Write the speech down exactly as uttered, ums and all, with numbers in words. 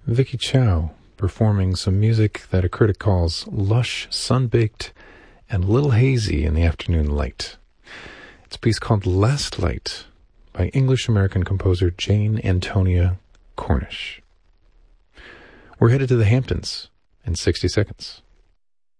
Vicky Chow performing some music that a critic calls lush, sun-baked, and a little hazy in the afternoon light. It's a piece called Last Light by English-American composer Jane Antonia Cornish. We're headed to the Hamptons in sixty seconds.